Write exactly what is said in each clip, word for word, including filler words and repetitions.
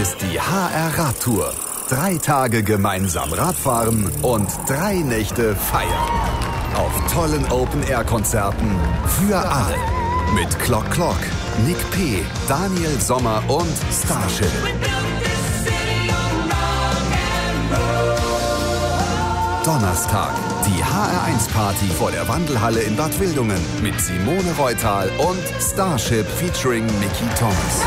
Ist die H R Radtour. Drei Tage gemeinsam Radfahren und drei Nächte feiern. Auf tollen Open-Air-Konzerten für alle. Mit Clock Clock, Nick P., Daniel Sommer und Starship. Donnerstag, die H R eins Party vor der Wandelhalle in Bad Wildungen mit Simone Reutal und Starship featuring Mickey Thomas.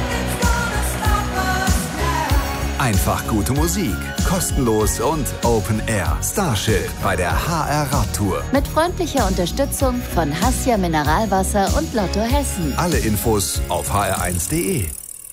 Einfach gute Musik, kostenlos und Open Air. Starship bei der H R Radtour. Mit freundlicher Unterstützung von Hassia Mineralwasser und Lotto Hessen. Alle Infos auf h r eins punkt d e.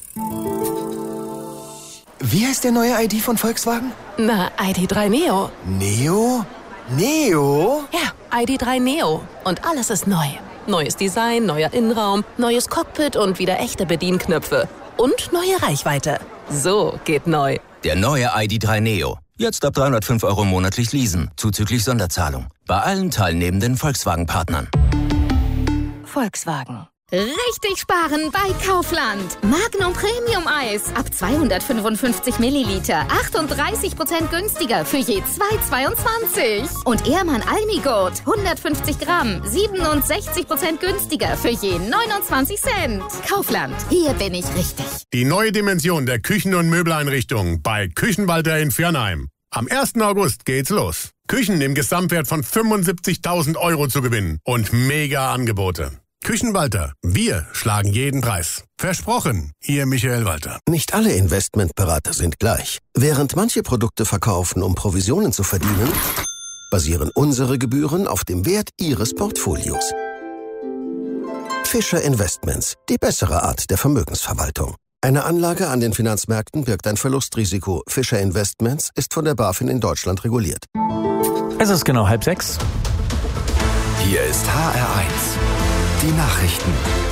Wie heißt der neue I D von Volkswagen? Na, I D drei Neo. Neo? Neo? Ja, I D drei Neo. Und alles ist neu. Neues Design, neuer Innenraum, neues Cockpit und wieder echte Bedienknöpfe. Und neue Reichweite. So geht neu. Der neue I D drei Neo. Jetzt ab dreihundertfünf Euro monatlich leasen, zuzüglich Sonderzahlung. Bei allen teilnehmenden Volkswagen-Partnern. Volkswagen. Richtig sparen bei Kaufland. Magnum Premium Eis ab zweihundertfünfundfünfzig Milliliter. achtunddreißig Prozent günstiger für je zwei Euro zweiundzwanzig. Und Ehrmann Almigurt hundertfünfzig Gramm. siebenundsechzig Prozent günstiger für je neunundzwanzig Cent. Kaufland, hier bin ich richtig. Die neue Dimension der Küchen- und Möbeleinrichtung bei Küchenwalter in Viernheim. Am ersten August geht's los. Küchen im Gesamtwert von fünfundsiebzigtausend Euro zu gewinnen und mega Angebote. Küchenwalter, wir schlagen jeden Preis. Versprochen, Ihr Michael Walter. Nicht alle Investmentberater sind gleich. Während manche Produkte verkaufen, um Provisionen zu verdienen, basieren unsere Gebühren auf dem Wert Ihres Portfolios. Fischer Investments, die bessere Art der Vermögensverwaltung. Eine Anlage an den Finanzmärkten birgt ein Verlustrisiko. Fischer Investments ist von der BaFin in Deutschland reguliert. Es ist genau halb sechs. Hier ist H R eins. Die Nachrichten.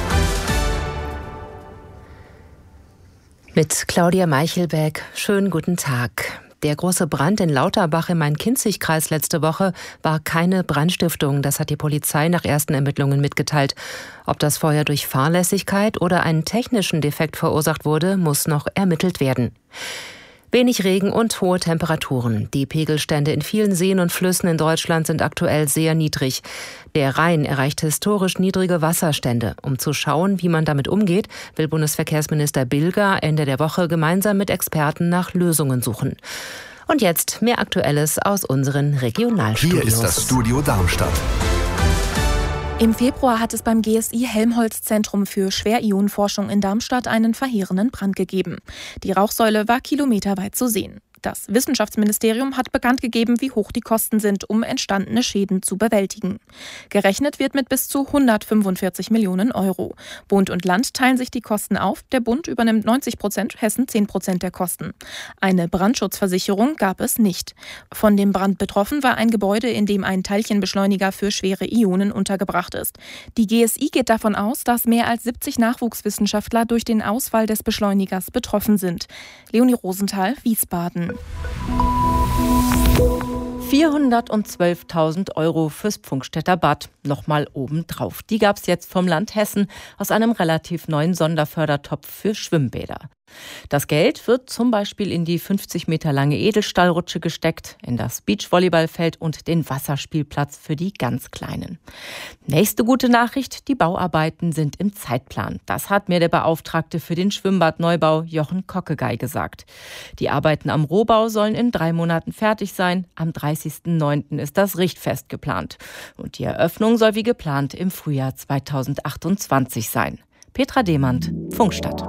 Mit Claudia Meichelbeck. Schönen guten Tag. Der große Brand in Lauterbach im Main-Kinzig-Kreis letzte Woche war keine Brandstiftung. Das hat die Polizei nach ersten Ermittlungen mitgeteilt. Ob das Feuer durch Fahrlässigkeit oder einen technischen Defekt verursacht wurde, muss noch ermittelt werden. Wenig Regen und hohe Temperaturen. Die Pegelstände in vielen Seen und Flüssen in Deutschland sind aktuell sehr niedrig. Der Rhein erreicht historisch niedrige Wasserstände. Um zu schauen, wie man damit umgeht, will Bundesverkehrsminister Bilger Ende der Woche gemeinsam mit Experten nach Lösungen suchen. Und jetzt mehr Aktuelles aus unseren Regionalstudios. Hier ist das Studio Darmstadt. Im Februar hat es beim G S I Helmholtz-Zentrum für Schwerionenforschung in Darmstadt einen verheerenden Brand gegeben. Die Rauchsäule war kilometerweit zu sehen. Das Wissenschaftsministerium hat bekannt gegeben, wie hoch die Kosten sind, um entstandene Schäden zu bewältigen. Gerechnet wird mit bis zu hundertfünfundvierzig Millionen Euro. Bund und Land teilen sich die Kosten auf. Der Bund übernimmt neunzig Prozent, Hessen zehn Prozent der Kosten. Eine Brandschutzversicherung gab es nicht. Von dem Brand betroffen war ein Gebäude, in dem ein Teilchenbeschleuniger für schwere Ionen untergebracht ist. Die G S I geht davon aus, dass mehr als siebzig Nachwuchswissenschaftler durch den Ausfall des Beschleunigers betroffen sind. Leonie Rosenthal, Wiesbaden. vierhundertzwölftausend Euro fürs Pfungstädter Bad. Nochmal obendrauf. Die gab es jetzt vom Land Hessen aus einem relativ neuen Sonderfördertopf für Schwimmbäder. Das Geld wird zum Beispiel in die fünfzig Meter lange Edelstahlrutsche gesteckt, in das Beachvolleyballfeld und den Wasserspielplatz für die ganz Kleinen. Nächste gute Nachricht, die Bauarbeiten sind im Zeitplan. Das hat mir der Beauftragte für den Schwimmbadneubau Jochen Kockegei gesagt. Die Arbeiten am Rohbau sollen in drei Monaten fertig sein. Am dreißigsten neunten ist das Richtfest geplant. Und die Eröffnung soll wie geplant im Frühjahr zweitausendachtundzwanzig sein. Petra Demand, Pfungstadt.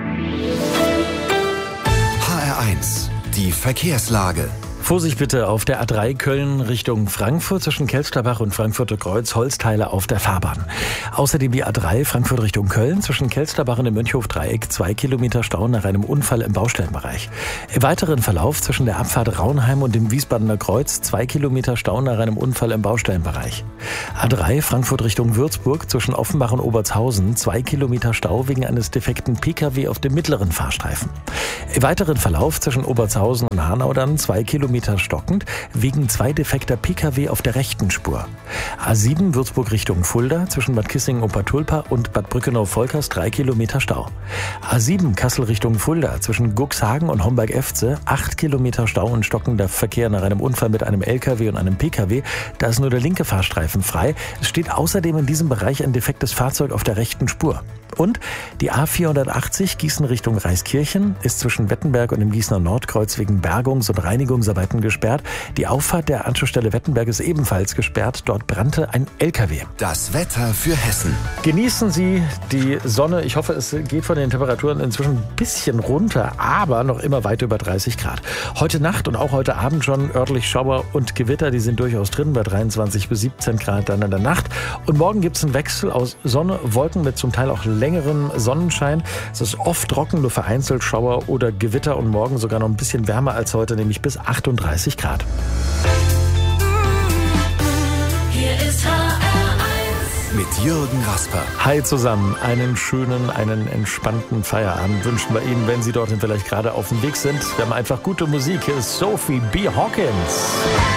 H R eins. Die Verkehrslage. Vorsicht bitte auf der A drei Köln Richtung Frankfurt zwischen Kelsterbach und Frankfurter Kreuz, Holzteile auf der Fahrbahn. Außerdem die A drei Frankfurt Richtung Köln zwischen Kelsterbach und dem Mönchhof-Dreieck, zwei Kilometer Stau nach einem Unfall im Baustellenbereich. Im weiteren Verlauf zwischen der Abfahrt Raunheim und dem Wiesbadener Kreuz, zwei Kilometer Stau nach einem Unfall im Baustellenbereich. A drei Frankfurt Richtung Würzburg zwischen Offenbach und Obertshausen, zwei Kilometer Stau wegen eines defekten Pkw auf dem mittleren Fahrstreifen. Im weiteren Verlauf zwischen Obertshausen und Hanau dann zwei Kilometer stockend wegen zwei defekter Pkw auf der rechten Spur. A sieben Würzburg Richtung Fulda zwischen Bad Kissingen-Obertulpa und Bad Brückenau-Volkers drei Kilometer Stau. A sieben Kassel Richtung Fulda zwischen Guxhagen und Homberg-Efze acht Kilometer Stau und stockender Verkehr nach einem Unfall mit einem L K W und einem Pkw. Da ist nur der linke Fahrstreifen frei. Es steht außerdem in diesem Bereich ein defektes Fahrzeug auf der rechten Spur. Und die A vierhundertachtzig Gießen Richtung Reiskirchen ist zwischen Wettenberg und dem Gießener Nordkreuz wegen Bergungs- und Reinigungsarbeiten gesperrt. Die Auffahrt der Anschlussstelle Wettenberg ist ebenfalls gesperrt. Dort brannte ein L K W. Das Wetter für Hessen. Genießen Sie die Sonne. Ich hoffe, es geht von den Temperaturen inzwischen ein bisschen runter, aber noch immer weit über dreißig Grad. Heute Nacht und auch heute Abend schon örtlich Schauer und Gewitter. Die sind durchaus drin bei dreiundzwanzig bis siebzehn Grad dann in der Nacht. Und morgen gibt es einen Wechsel aus Sonne, Wolken mit zum Teil auch längerem Sonnenschein. Es ist oft trocken, nur vereinzelt Schauer oder Gewitter und morgen sogar noch ein bisschen wärmer als heute, nämlich bis achtunddreißig Grad. Hier ist H R eins. Mit Jürgen Rasper. Hi zusammen, einen schönen, einen entspannten Feierabend wünschen wir Ihnen, wenn Sie dorthin vielleicht gerade auf dem Weg sind. Wir haben einfach gute Musik. Hier ist Sophie B. Hawkins.